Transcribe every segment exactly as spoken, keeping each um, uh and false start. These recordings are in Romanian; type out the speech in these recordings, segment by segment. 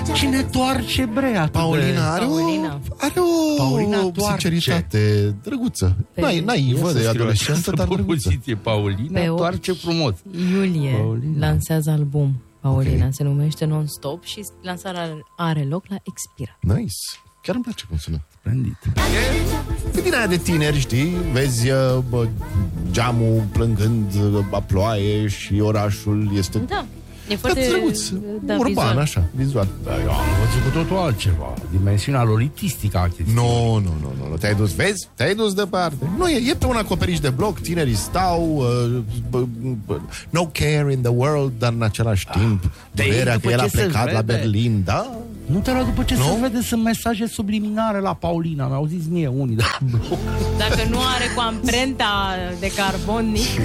Cine toarce, bre, atât Paulina are Paulina. o, are o Paulina sinceritate drăguță. N-ai, naivă de adolescentă, dar drăguță. Paulina Pe toarce frumos. Iulie Paulina. lansează album. Paulina Okay. se numește Non-Stop și lansarea are loc la Expira. Nice. Chiar îmi place cum sună. Splendid. E din aia de tineri, știi? Vezi bă, geamul plângând a ploaie și orașul este Da, e foarte drăguț, da, urban, vizual. așa, vizual. Dar eu am văzut cu totul altceva. Dimensiunea loritistică a chestiei. Nu, nu, nu, nu, nu, te-ai dus, vezi? Te-ai dus departe. Nu, e, e pe un acoperiș de bloc, tinerii stau, uh, b- b- no care in the world, dar în același timp, durerea că după el a ce se plecat la vede. Berlin, da? Nu te rog, după ce Nu? se vede, sunt mesaje subliminare la Paulina. Mi-au zis mie unii de la bloc. Dacă nu are cu amprenta de carbon nici,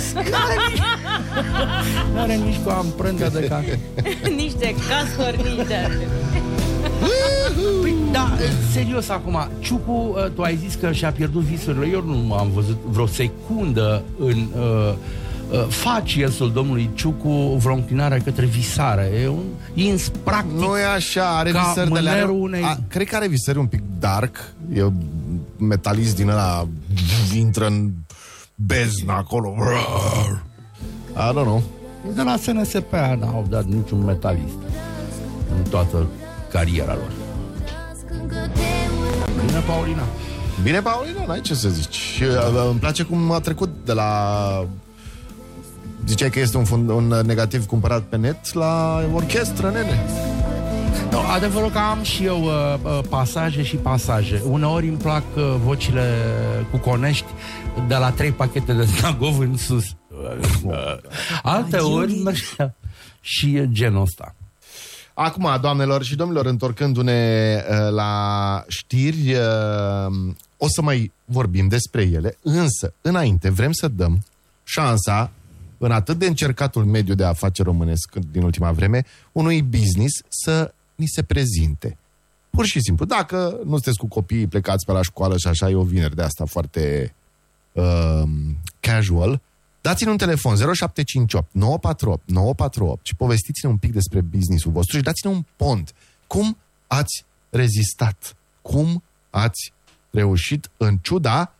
Nu are nici cu amprenta de care. nici de cascori, nici de altele. Păi, da, serios acum, Ciucu, tu ai zis că și-a pierdut visurile. Eu nu am văzut vreo secundă în uh, uh, faciesul domnului Ciucu vreo înclinare către visare. E un ins practic. Nu e așa, are ca visări de mânerul la... unei- A, cred că are visări un pic dark, e metalist din ăla, intră în beznă acolo. I don't know. De la S N S P n-au dat niciun metalist în toată cariera lor. Bine, Paulina. Bine, Paulina, n-ai ce să zici. Și, uh, îmi place cum a trecut de la... Ziceai că este un, fund, un negativ cumpărat pe net la orchestră, nene. No, adevărul că am și eu uh, uh, pasaje și pasaje. Uneori îmi plac uh, vocile cuconești de la trei pachete de Znagov în sus. Uh, alte ori și genul ăsta. Acum, doamnelor și domnilor, întorcându-ne uh, la știri, uh, o să mai vorbim despre ele, însă, înainte, vrem să dăm șansa, în atât de încercatul mediu de afaceri românesc din ultima vreme, unui business să ni se prezinte. Pur și simplu, dacă nu sunteți cu copiii plecați pe la școală și așa, e o vineri de asta foarte uh, casual, dați-ne un telefon zero șapte cinci opt nouă patru opt nouă patru opt și povestiți-ne un pic despre business-ul vostru și dați-ne un pont. Cum ați rezistat? Cum ați reușit în ciuda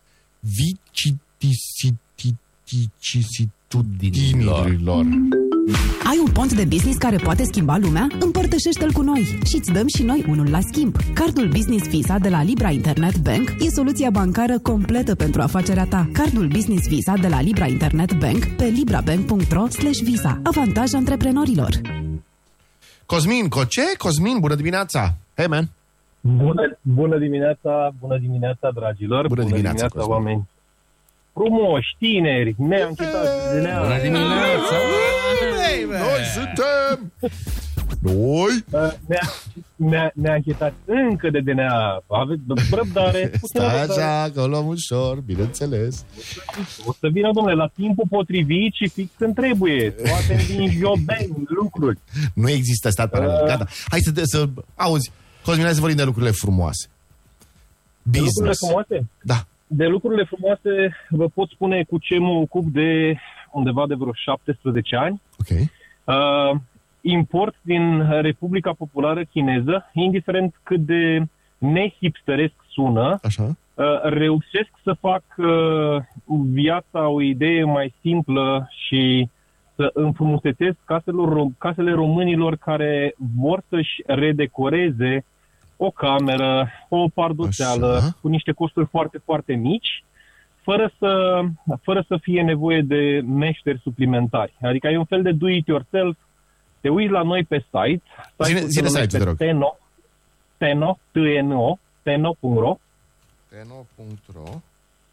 vicisitudinilor? Ai un pont de business care poate schimba lumea? Împărtășește-l cu noi și îți dăm și noi unul la schimb. Cardul Business Visa de la Libra Internet Bank e soluția bancară completă pentru afacerea ta. Cardul Business Visa de la Libra Internet Bank pe librabank punct ro slash visa. Avantaj antreprenorilor. Cosmin Coce, Cosmin, bună dimineața! Hey, man! Bună, bună dimineața, bună dimineața, dragilor! Bună dimineața, Cosmin. oameni! Frumoși, tineri, neanchetați de nea. Bună dimineața! Noi suntem! Noi? Ne-a, ne-a, ne-a închetat încă de D N A. Aveți răbdare? Stai așa, că o luăm ușor, bineînțeles. O să vină, domnule, la timpul potrivit și fix când trebuie. Toate din jobeni, lucruri. Nu există stat paralel. Gata. Hai să, să auzi, Cosmin, hai să vorbim de lucrurile frumoase. De lucrurile Business. frumoase? Da. De lucrurile frumoase vă pot spune cu ce mă ocup de undeva de vreo șaptesprezece ani. Ok. Uh, import din Republica Populară Chineză, indiferent cât de nehipsteresc sună, Așa. uh, reușesc să fac uh, viața o idee mai simplă și să înfrumusețesc caselor, casele românilor care vor să-și redecoreze o cameră, o pardoseală, Așa. cu niște costuri foarte, foarte mici, fără să, fără să fie nevoie de meșteri suplimentari. Adică e un fel de do-it-yourself. Te uiți la noi pe site. Zine, zine site-ul, te rog. Teno, Teno, T-N-O, Teno punct ro. Teno punct ro.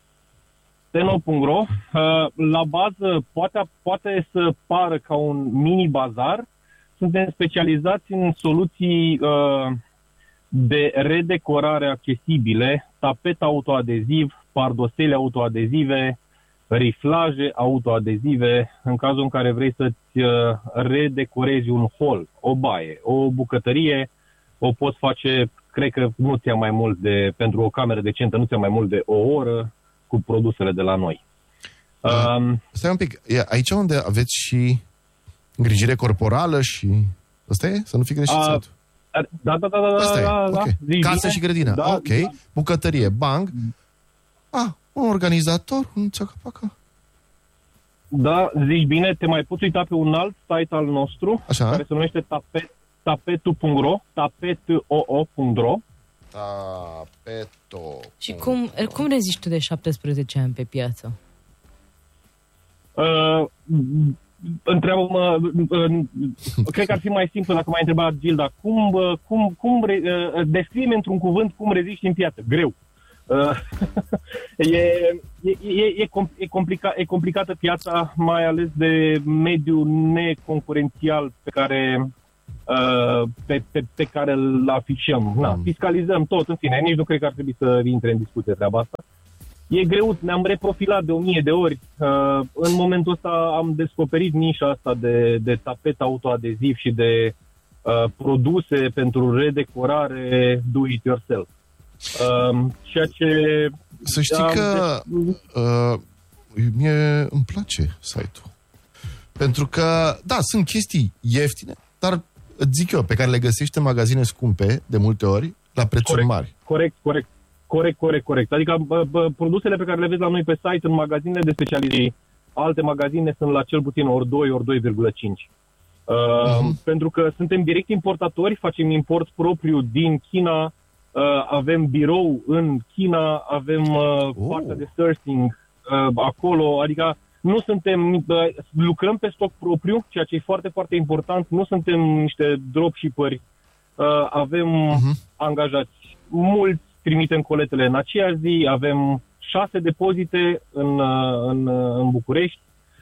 Teno punct ro. La bază poate, poate să pară ca un mini-bazar. Suntem specializați în soluții uh, de redecorare accesibile, tapet autoadeziv, pardosele autoadezive, riflaje autoadezive, în cazul în care vrei să-ți uh, redecorezi un hol, o baie, o bucătărie, o poți face, cred că nu ți-a mai mult de, pentru o cameră decentă, nu ți-a mai mult de o oră cu produsele de la noi. Uh, Um, stai un pic, e aici unde aveți și îngrijire corporală și... Ăsta e? Să nu fi greșit A, site-ul. Da, da, da, da, Asta da, e, da, okay. da. Casă bine? și grădină, Da, ok. da. Bucătărie, banc. Ah, un organizator, un țăcăpacă. Da, zici bine, te mai poți uita pe un alt site al nostru, Așa. care se numește tapet, tapetu punct ro, tapetuoo punct ro. Tapeto. Și cum, cum reziști tu de șaptesprezece ani pe piață? Uh, întreabă-mă, uh, cred că ar fi mai simplu dacă m-ai întrebat, Gilda, cum, uh, cum, cum re, uh, descrie-mi într-un cuvânt cum reziști în piață? Greu. Uh, e, e, e, e, e, complica, e complicată piața, mai ales de mediul neconcurențial pe care, uh, pe, pe, pe care îl afișăm. Na, fiscalizăm tot, în fine, nici nu cred că ar trebui să intre în discuție treaba asta. E greu, ne-am reprofilat de o mie de ori. Uh, în momentul ăsta am descoperit nișa asta de, de tapet autoadeziv și de uh, produse pentru redecorare do-it-yourself. Uh, ceea ce... Să știi am că uh, mie îmi place site-ul. Pentru că, da, sunt chestii ieftine, dar îți zic eu, pe care le găsești în magazine scumpe, de multe ori, la prețuri corect, mari. Corect, corect. Corect, corect, corect. Adică bă, bă, produsele pe care le vezi la noi pe site, în magazinele de specializări, alte magazine sunt la cel puțin ori doi, ori doi virgulă cinci. Uh, uh-huh. Pentru că suntem direct importatori, facem import propriu din China, uh, avem birou în China, avem uh, oh. partea de sourcing uh, acolo, adică nu suntem, uh, lucrăm pe stoc propriu, ceea ce e foarte, foarte important, nu suntem niște dropshipperi, uh, avem uh-huh. angajați mulți, trimitem coletele în aceeași zi, avem șase depozite în, în, în București,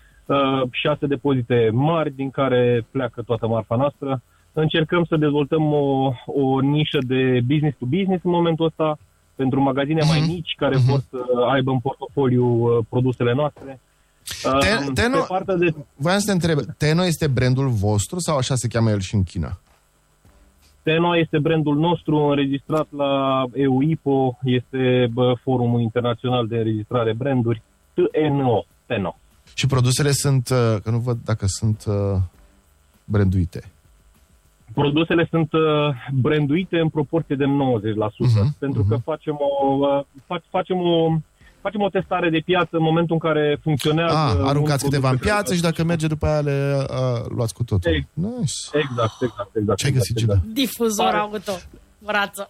șase depozite mari din care pleacă toată marfa noastră. Încercăm să dezvoltăm o, o nișă de business to business în momentul ăsta pentru magazine mm-hmm. mai mici care mm-hmm. vor să aibă în portofoliu produsele noastre. Te, Teno, pe partea de... Voiam să te întreb, Teno este brandul vostru sau așa se cheamă el și în China? Teno este brandul nostru înregistrat la E U I P O, este bă, Forumul Internațional de Înregistrare Branduri, T N O, Teno. Și produsele sunt, că nu văd dacă sunt uh, branduite. Produsele sunt uh, branduite în proporție de nouăzeci la sută, uh-huh, pentru uh-huh. că facem o, uh, fac, facem o facem o testare de piață în momentul în care funcționează. Ah, aruncați câteva în piață și dacă merge după aia le uh, luați cu totul. Exact. Nice. Exact, exact, exact. Ce ai găsit, exact, exact. Difuzor Pare... auto. Brață.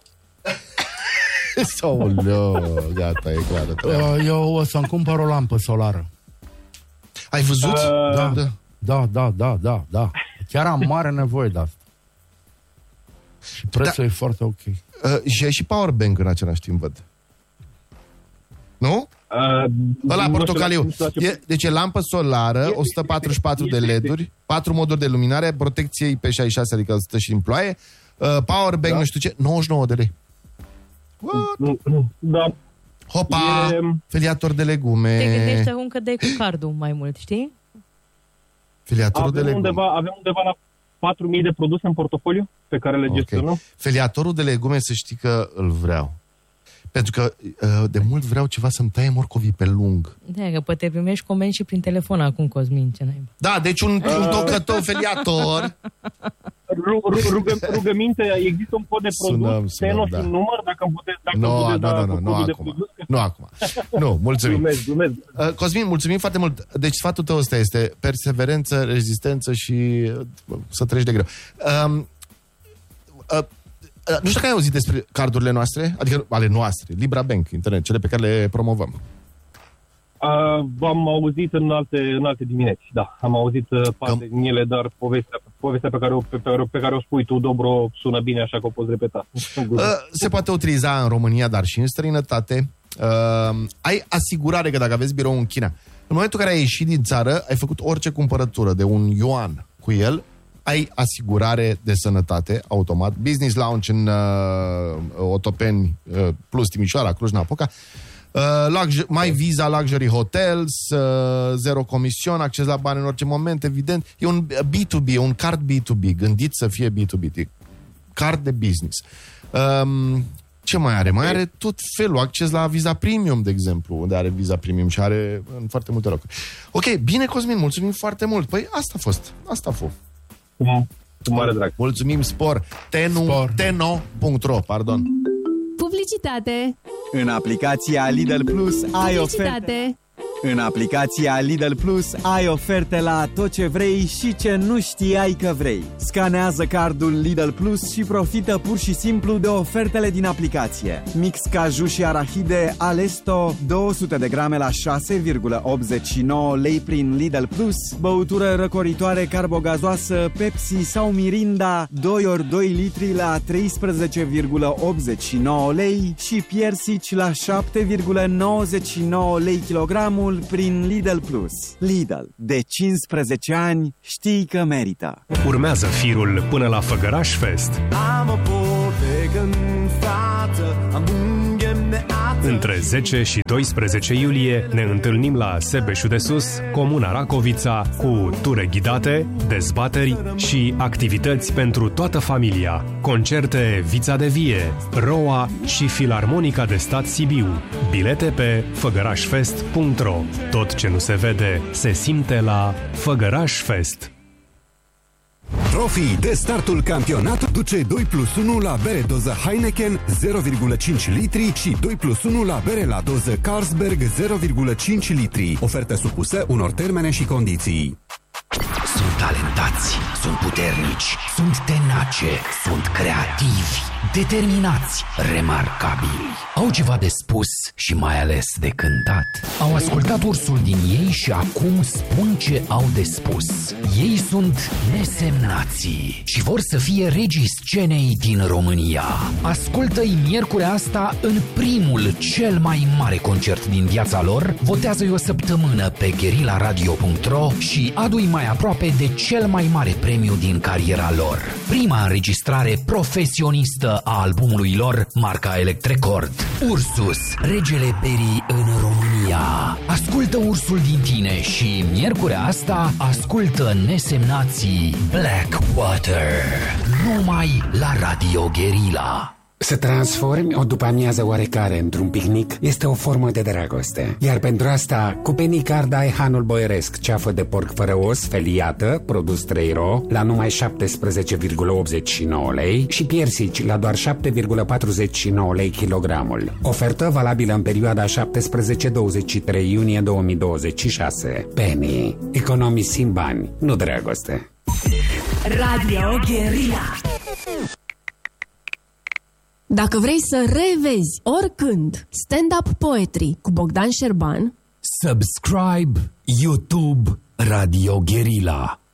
Saoleu, gata, e clară. Eu o să-mi cumpăr o lampă solară. Ai văzut? Uh, da, da, da, da, da, da, da. Chiar am mare nevoie de asta. Și prețul da. e foarte ok. Uh, și ai și powerbank în același timp, văd. Nu? Uh, Ăla portocaliu. E, deci e lampă solară, o sută patruzeci și patru de L E D-uri, patru moduri de luminare, protecție I P șaizeci și șase, adică stă și în ploaie, uh, powerbank, da. nu știu ce, nouăzeci și nouă de lei. What? Da. Hopa, e... feliator de legume. Te gândești acum că dai cu cardul mai mult, știi? Feliatorul avem de legume. Undeva, avem undeva la patru mii de produse în portofoliu pe care le gestionăm. Okay. Feliatorul de legume, să știi că îl vreau. Pentru că de mult vreau ceva să-mi taie morcovii pe lung. Da, că poate primești comenzi și prin telefon acum, Cosmin, ce naiba. Da, deci un, un tocător feliator. Rugă, rugăminte, există un cod de produs, sunăm, sunăm, da. număr, dacă îmi puteți, dacă no, puteți no, da no, no, no, de acum. produs. Nu acum. Nu, mulțumim. Glumesc, glumesc. Uh, Cosmin, mulțumim foarte mult. Deci sfatul tău ăsta este perseverență, rezistență și uh, să treci de greu. Uh, uh, Uh, nu știu că ai auzit despre cardurile noastre, adică ale noastre, Libra Bank, internet, cele pe care le promovăm. Uh, v-am auzit în alte, în alte dimineți, da. Am auzit uh, parte Cam... din ele, dar povestea, povestea pe, care o, pe, pe, pe care o spui tu, Dobro, sună bine, așa că o poți repeta. Uh, se poate utiliza în România, dar și în străinătate. Uh, ai asigurare că dacă aveți birou în China, în momentul în care ai ieșit din țară, ai făcut orice cumpărătură de un yuan cu el, ai asigurare de sănătate automat. Business Lounge în uh, Otopeni uh, plus Timișoara, Cluj-Napoca. Uh, luxury, My Visa Luxury Hotels, uh, zero comision, acces la bani în orice moment, evident. E un B doi B, un card B doi B, gândit să fie B doi B, card de business. Um, ce mai are? Mai are tot felul, acces la Visa Premium, de exemplu, unde are Visa Premium și are în foarte multe locuri. Ok, bine, Cosmin, mulțumim foarte mult. Păi asta a fost, asta a fost. Cu mare drag. Mulțumim, Spor. Tenu, Spor. Teno punct ro, pardon. Publicitate. În aplicația Lidl Plus ai oferte. Publicitate. În aplicația Lidl Plus ai oferte la tot ce vrei și ce nu știai că vrei. Scanează cardul Lidl Plus și profită pur și simplu de ofertele din aplicație. Mix caju și arahide Alesto două sute de grame la șase virgulă optzeci și nouă lei prin Lidl Plus, băutură răcoritoare carbogazoasă Pepsi sau Mirinda doi ori doi litri la treisprezece virgulă optzeci și nouă lei și piersici la șapte virgulă nouăzeci și nouă lei kilogramul prin Lidl Plus. Lidl, de cincisprezece ani știi că merită. Urmează firul până la Făgăraș Fest. Între zece și doisprezece iulie ne întâlnim la Sebeșu de Sus, Comuna Racovița, cu ture ghidate, dezbateri și activități pentru toată familia. Concerte Vița de Vie, Roa și Filarmonica de Stat Sibiu. Bilete pe făgărașfest punct ro. Tot ce nu se vede, se simte la Făgăraș Fest. Trophy de startul campionat duce doi plus unu la bere doză Heineken zero virgulă cinci litri și doi plus unu la bere la doză Carlsberg zero virgulă cinci litri. Ofertă supusă unor termene și condiții. Sunt talentați, sunt puternici, sunt tenace, sunt creativi, determinați, remarcabili. Au ceva de spus și mai ales de cântat. Au ascultat ursul din ei și acum spun ce au de spus. Ei sunt nesemnații și vor să fie regii scenei din România. Ascultă-i miercurea asta în primul, cel mai mare concert din viața lor. Votează-i o săptămână pe guerilla radio punct ro și adu-i mai aproape de cel mai mare premiu din cariera lor. Prima înregistrare profesionistă a albumului lor, marca Electrecord. Ursus, regele berii în România. Ascultă ursul din tine și miercurea asta ascultă nesemnații Blackwater. Numai la Radio Guerilla. Să transformi o după-amiază oarecare într-un picnic este o formă de dragoste. Iar pentru asta, cu Penicard ai hanul boieresc, ceafă de porc fără os, feliată, produs trei ro, la numai șaptesprezece virgulă optzeci și nouă lei și piersici la doar șapte virgulă patruzeci și nouă lei kilogramul. Ofertă valabilă în perioada șaptesprezece douăzeci și trei iunie două mii douăzeci și șase. Penny. Economisim bani, nu dragoste. Radio Guerilla. Dacă vrei să revezi oricând stand-up poetry cu Bogdan Șerban, Subscribe YouTube Radio Guerilla.